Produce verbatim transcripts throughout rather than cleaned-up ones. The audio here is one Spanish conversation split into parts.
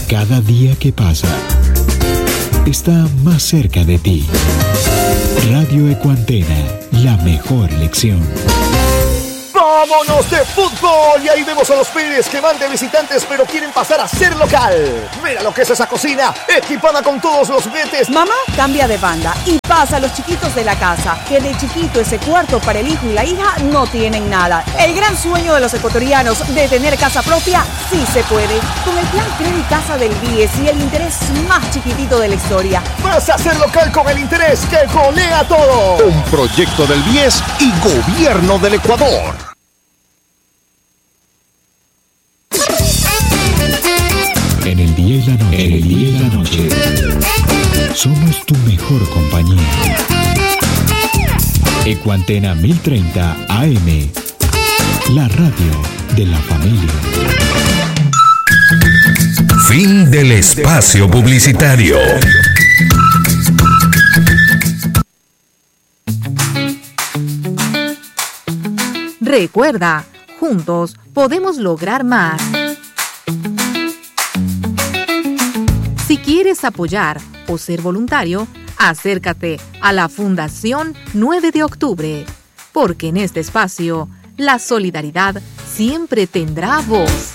Cada día que pasa está más cerca de ti. Radio Ecuantena, la mejor lección. ¡Vámonos de fútbol! Y ahí vemos a los Pérez que van de visitantes pero quieren pasar a ser local. Mira lo que es esa cocina, equipada con todos los juguetes. Mamá cambia de banda y pasa a los chiquitos de la casa, que de chiquito ese cuarto para el hijo y la hija no tienen nada. El gran sueño de los ecuatorianos de tener casa propia sí se puede. Con el plan Credit Casa del B I E S y el interés más chiquitito de la historia. Vas a ser local con el interés que golea todo. Un proyecto del B I E S y Gobierno del Ecuador. En el día y la noche, en el día y la noche, somos tu mejor compañía. Ecuantena mil treinta A M, la radio de la familia. Fin del espacio publicitario. Recuerda, juntos podemos lograr más. Si quieres apoyar o ser voluntario, acércate a la Fundación nueve de octubre, porque en este espacio la solidaridad siempre tendrá voz.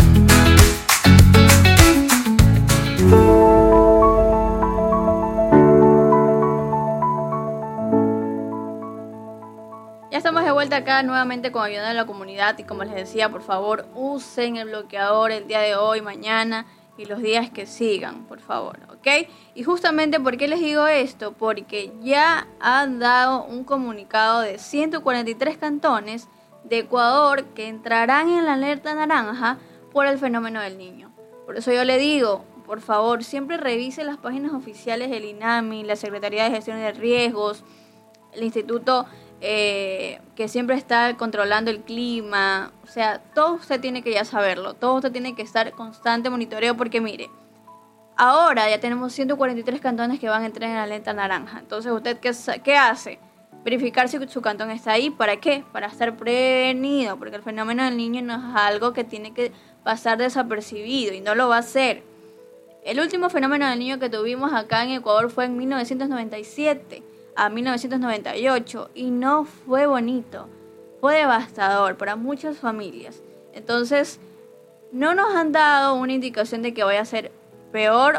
Ya estamos de vuelta acá nuevamente con Ayudando a la Comunidad y como les decía, por favor, usen el bloqueador el día de hoy, mañana y los días que sigan, por favor, ¿ok? Y justamente, ¿por qué les digo esto? Porque ya han dado un comunicado de ciento cuarenta y tres cantones de Ecuador que entrarán en la alerta naranja por el fenómeno del Niño. Por eso yo le digo, por favor, siempre revise las páginas oficiales del INAMI, la Secretaría de Gestión de Riesgos, el Instituto eh, que siempre está controlando el clima. O sea, todo usted tiene que ya saberlo, todo usted tiene que estar constante monitoreo porque mire, ahora ya tenemos ciento cuarenta y tres cantones que van a entrar en la alerta naranja. Entonces, ¿usted qué, qué hace? Verificar si su cantón está ahí. ¿Para qué? Para estar prevenido, porque el fenómeno del Niño no es algo que tiene que pasar desapercibido y no lo va a hacer. El último fenómeno del Niño que tuvimos acá en Ecuador fue en mil novecientos noventa y siete a mil novecientos noventa y ocho y no fue bonito, fue devastador para muchas familias. Entonces, no nos han dado una indicación de que vaya a ser peor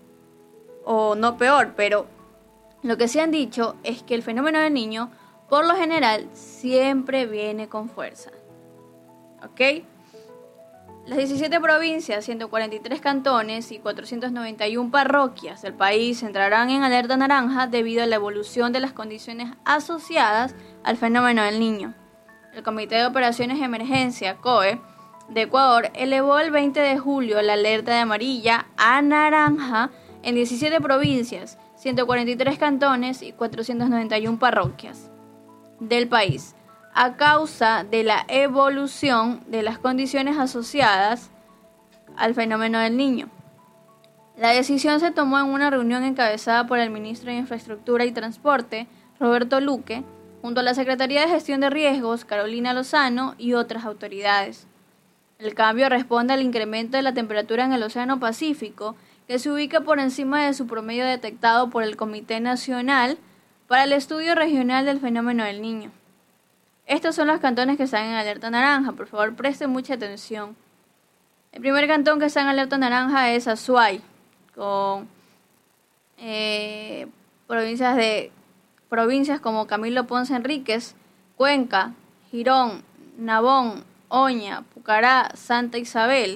o no peor, pero lo que sí han dicho es que el fenómeno del Niño, por lo general, siempre viene con fuerza. ¿Ok? Las diecisiete provincias, ciento cuarenta y tres cantones y cuatrocientas noventa y una parroquias del país entrarán en alerta naranja debido a la evolución de las condiciones asociadas al fenómeno del Niño. El Comité de Operaciones de Emergencia, C O E, de Ecuador elevó el veinte de julio la alerta de amarilla a naranja en diecisiete provincias, ciento cuarenta y tres cantones y cuatrocientas noventa y una parroquias del país, a causa de la evolución de las condiciones asociadas al fenómeno del Niño. La decisión se tomó en una reunión encabezada por el ministro de Infraestructura y Transporte, Roberto Luque, junto a la Secretaría de Gestión de Riesgos, Carolina Lozano, y otras autoridades. El cambio responde al incremento de la temperatura en el Océano Pacífico, que se ubica por encima de su promedio detectado por el Comité Nacional para el Estudio Regional del Fenómeno del Niño. Estos son los cantones que están en alerta naranja. Por favor, presten mucha atención. El primer cantón que está en alerta naranja es Azuay, con eh, provincias de provincias como Camilo Ponce Enríquez, Cuenca, Girón, Nabón, Oña, Pucará, Santa Isabel.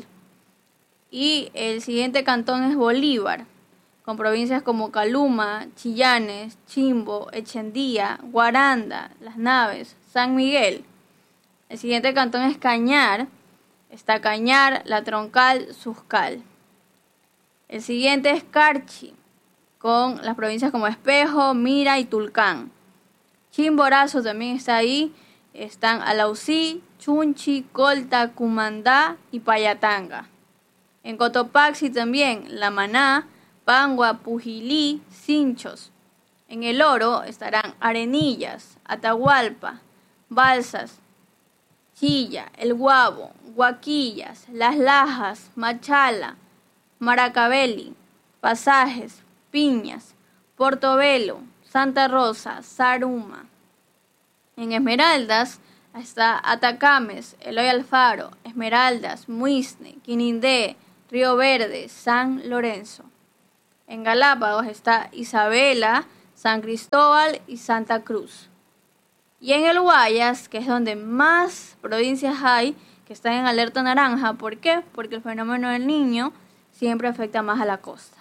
Y el siguiente cantón es Bolívar, con provincias como Caluma, Chillanes, Chimbo, Echendía, Guaranda, Las Naves, San Miguel. El siguiente cantón es Cañar, está Cañar, La Troncal, Suscal. El siguiente es Carchi, con las provincias como Espejo, Mira y Tulcán. Chimborazo también está ahí, están Alausí, Chunchi, Colta, Cumandá y Payatanga. En Cotopaxi también, La Maná, Pangua, Pujilí, Cinchos. En El Oro estarán Arenillas, Atahualpa, Balsas, Chilla, El Guabo, Guaquillas, Las Lajas, Machala, Maracabeli, Pasajes, Piñas, Portobelo, Santa Rosa, Zaruma. En Esmeraldas está Atacames, Eloy Alfaro, Esmeraldas, Muisne, Quinindé, Río Verde, San Lorenzo. En Galápagos está Isabela, San Cristóbal y Santa Cruz. Y en el Guayas, que es donde más provincias hay que están en alerta naranja. ¿Por qué? Porque el fenómeno del Niño siempre afecta más a la costa.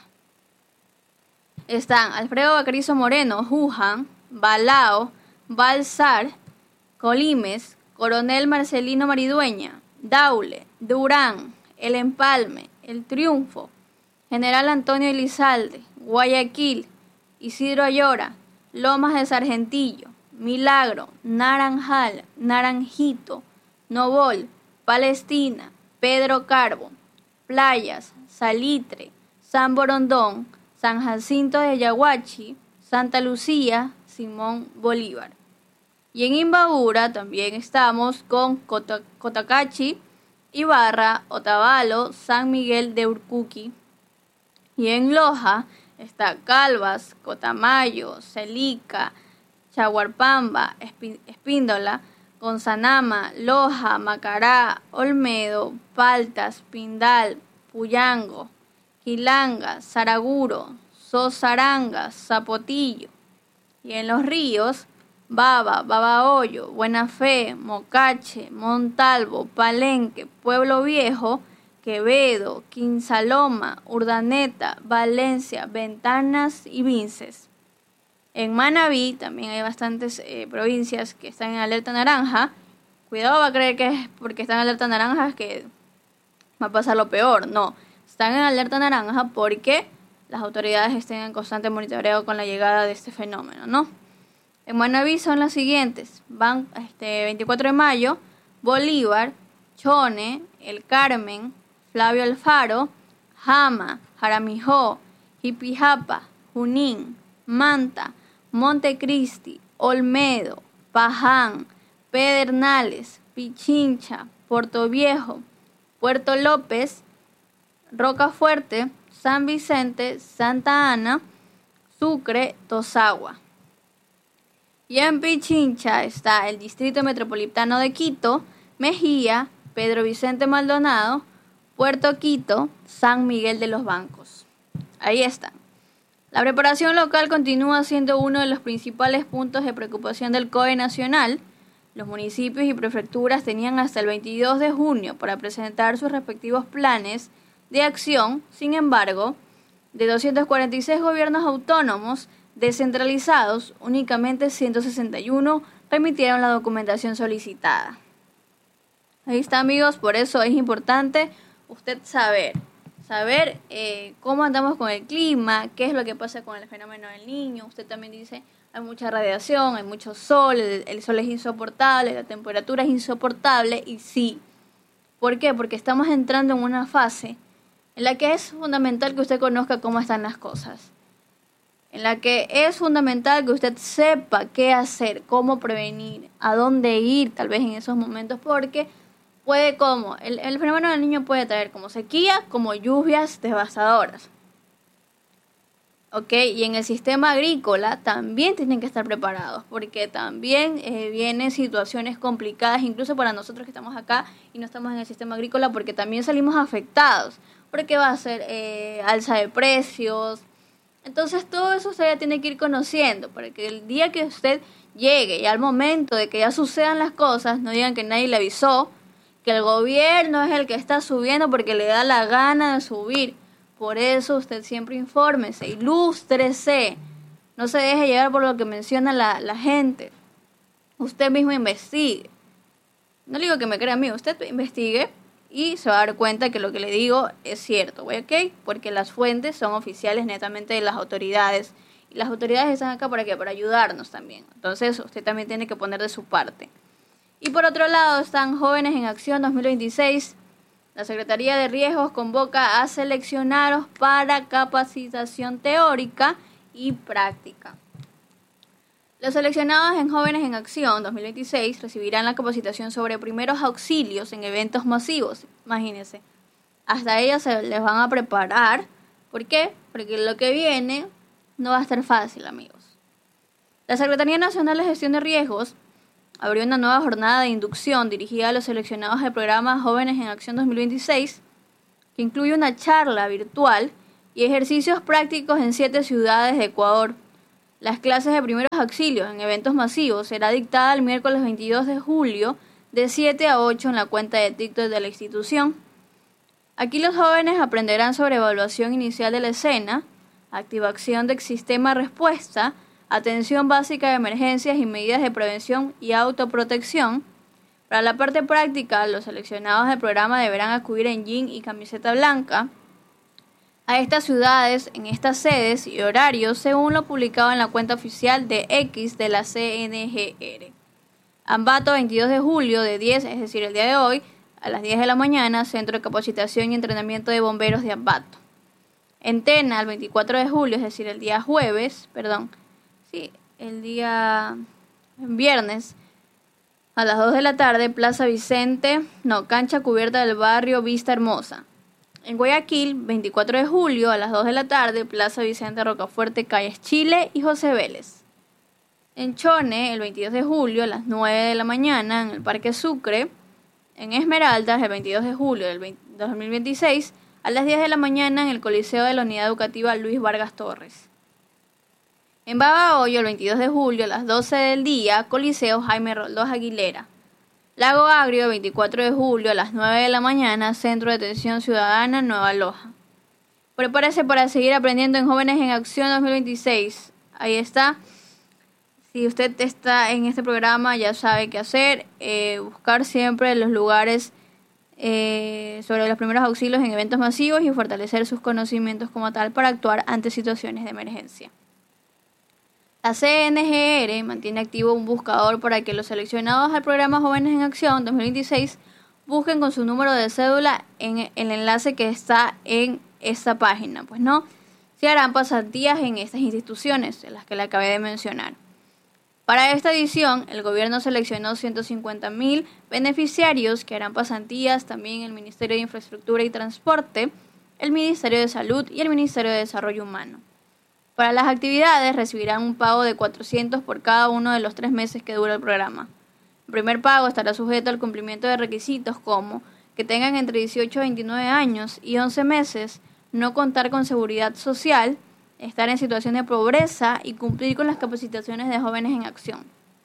Están Alfredo Bacarizo Moreno, Juján, Balao, Balsar, Colimes, Coronel Marcelino Maridueña, Daule, Durán, El Empalme, El Triunfo, General Antonio Elizalde, Guayaquil, Isidro Ayora, Lomas de Sargentillo, Milagro, Naranjal, Naranjito, Novol, Palestina, Pedro Carbo, Playas, Salitre, San Borondón, San Jacinto de Yaguachi, Santa Lucía, Simón Bolívar. Y en Imbabura también estamos con Cota- Cotacachi, Ibarra, Otavalo, San Miguel de Urcuqui. Y en Loja está Calvas, Cotamayo, Celica, Chaguarpamba, Espi- Espíndola, Gonzanama, Loja, Macará, Olmedo, Paltas, Pindal, Puyango, Quilanga, Saraguro, Sosaranga, Zapotillo. Y en los ríos, Baba, Babahoyo, Buena Fe, Mocache, Montalvo, Palenque, Pueblo Viejo, Quevedo, Quinsaloma, Urdaneta, Valencia, Ventanas y Vinces. En Manabí también hay bastantes eh, provincias que están en alerta naranja. Cuidado, va a creer que es porque están en alerta naranja que va a pasar lo peor. No, están en alerta naranja porque las autoridades estén en constante monitoreo con la llegada de este fenómeno, ¿no? En Manabí son las siguientes. Van este, veinticuatro de mayo, Bolívar, Chone, El Carmen, Flavio Alfaro, Jama, Jaramijó, Jipijapa, Junín, Manta, Montecristi, Olmedo, Paján, Pedernales, Pichincha, Puerto Viejo, Puerto López, Rocafuerte, San Vicente, Santa Ana, Sucre, Tosagua. Y en Pichincha está el Distrito Metropolitano de Quito, Mejía, Pedro Vicente Maldonado, Puerto Quito, San Miguel de los Bancos. Ahí están. La preparación local continúa siendo uno de los principales puntos de preocupación del C O E nacional. Los municipios y prefecturas tenían hasta el veintidós de junio para presentar sus respectivos planes de acción. Sin embargo, de doscientos cuarenta y seis gobiernos autónomos descentralizados, únicamente ciento sesenta y uno remitieron la documentación solicitada. Ahí está, amigos, por eso es importante usted saber, saber eh, cómo andamos con el clima, qué es lo que pasa con el fenómeno del Niño. Usted también dice, hay mucha radiación, hay mucho sol, el, el sol es insoportable, la temperatura es insoportable, y sí. ¿Por qué? Porque estamos entrando en una fase en la que es fundamental que usted conozca cómo están las cosas, en la que es fundamental que usted sepa qué hacer, cómo prevenir, a dónde ir tal vez en esos momentos, porque puede como, el, el fenómeno del Niño puede traer como sequía, como lluvias devastadoras. ¿Ok? Y en el sistema agrícola también tienen que estar preparados, porque también eh, vienen situaciones complicadas, incluso para nosotros que estamos acá y no estamos en el sistema agrícola, porque también salimos afectados, porque va a ser eh, alza de precios. Entonces todo eso usted ya tiene que ir conociendo, para que el día que usted llegue y al momento de que ya sucedan las cosas, no digan que nadie le avisó, que el gobierno es el que está subiendo porque le da la gana de subir. Por eso usted siempre infórmese, ilústrese, no se deje llevar por lo que menciona la, la gente. Usted mismo investigue. No le digo que me crea a mí, usted investigue y se va a dar cuenta que lo que le digo es cierto, ¿ok? Porque las fuentes son oficiales netamente de las autoridades. Y las autoridades están acá para qué, para ayudarnos también. Entonces usted también tiene que poner de su parte. Y por otro lado están Jóvenes en Acción dos mil veintiséis. La Secretaría de Riesgos convoca a seleccionados para capacitación teórica y práctica. Los seleccionados en Jóvenes en Acción dos mil veintiséis recibirán la capacitación sobre primeros auxilios en eventos masivos. Imagínense, hasta ellos se les van a preparar. ¿Por qué? Porque lo que viene no va a estar fácil, amigos. La Secretaría Nacional de Gestión de Riesgos abrió una nueva jornada de inducción dirigida a los seleccionados del programa Jóvenes en Acción dos mil veintiséis, que incluye una charla virtual y ejercicios prácticos en siete ciudades de Ecuador. Las clases de primeros auxilios en eventos masivos será dictada el miércoles veintidós de julio de siete a ocho en la cuenta de TikTok de la institución. Aquí los jóvenes aprenderán sobre evaluación inicial de la escena, activación del sistema respuesta, atención básica de emergencias y medidas de prevención y autoprotección. Para la parte práctica, los seleccionados del programa deberán acudir en jean y camiseta blanca a estas ciudades, en estas sedes y horarios, según lo publicado en la cuenta oficial de X de la C N G R. Ambato, veintidós de julio, de diez, es decir, el día de hoy, a las diez de la mañana, Centro de Capacitación y Entrenamiento de Bomberos de Ambato. En Tena, el veinticuatro de julio, es decir, el día jueves, perdón, sí, el día viernes, a las dos de la tarde, Plaza Vicente, no, cancha cubierta del barrio Vista Hermosa. En Guayaquil, veinticuatro de julio, a las dos de la tarde, Plaza Vicente Rocafuerte, calles Chile y José Vélez. En Chone, el veintidós de julio, a las nueve de la mañana, en el Parque Sucre. En Esmeraldas, el veintidós de julio del dos mil veintiséis, a las diez de la mañana, en el Coliseo de la Unidad Educativa Luis Vargas Torres. En Babahoyo, el veintidós de julio, a las doce del día, Coliseo Jaime Roldós Aguilera. Lago Agrio, veinticuatro de julio, a las nueve de la mañana, Centro de Atención Ciudadana Nueva Loja. Prepárese para seguir aprendiendo en Jóvenes en Acción dos mil veintiséis. Ahí está. Si usted está en este programa, ya sabe qué hacer. Eh, buscar siempre los lugares eh, sobre los primeros auxilios en eventos masivos y fortalecer sus conocimientos como tal para actuar ante situaciones de emergencia. La C N G R mantiene activo un buscador para que los seleccionados al programa Jóvenes en Acción dos mil veintiséis busquen con su número de cédula en el enlace que está en esta página. Pues no, se harán pasantías en estas instituciones, en las que le acabé de mencionar. Para esta edición, el gobierno seleccionó ciento cincuenta mil beneficiarios que harán pasantías también el Ministerio de Infraestructura y Transporte, el Ministerio de Salud y el Ministerio de Desarrollo Humano. Para las actividades recibirán un pago de cuatrocientos por cada uno de los tres meses que dura el programa. El primer pago estará sujeto al cumplimiento de requisitos como que tengan entre dieciocho y veintinueve años y once meses, no contar con seguridad social, estar en situación de pobreza y cumplir con las capacitaciones de Jóvenes en Acción.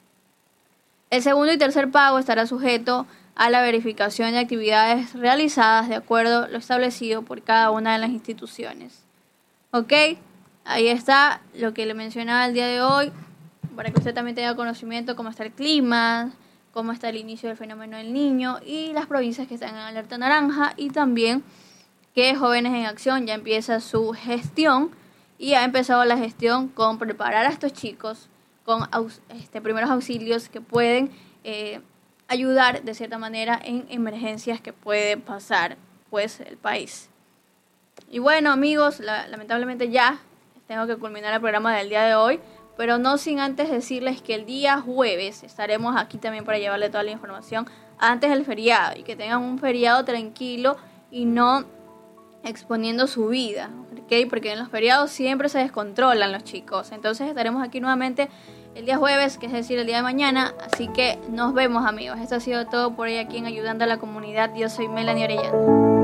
El segundo y tercer pago estará sujeto a la verificación de actividades realizadas de acuerdo a lo establecido por cada una de las instituciones. ¿Ok? Ahí está lo que le mencionaba el día de hoy, para que usted también tenga conocimiento cómo está el clima, cómo está el inicio del fenómeno del Niño y las provincias que están en alerta naranja, y también que Jóvenes en Acción ya empieza su gestión y ha empezado la gestión con preparar a estos chicos con este, primeros auxilios que pueden eh, ayudar de cierta manera en emergencias que puede pasar pues el país. Y bueno, amigos, la, lamentablemente ya tengo que culminar el programa del día de hoy, pero no sin antes decirles que el día jueves estaremos aquí también para llevarle toda la información antes del feriado, y que tengan un feriado tranquilo y no exponiendo su vida, ¿ok? Porque en los feriados siempre se descontrolan los chicos. Entonces estaremos aquí nuevamente el día jueves, que es decir, el día de mañana. Así que nos vemos, amigos. Esto ha sido todo por hoy aquí en Ayudando a la Comunidad. Yo soy Melanie Orellana.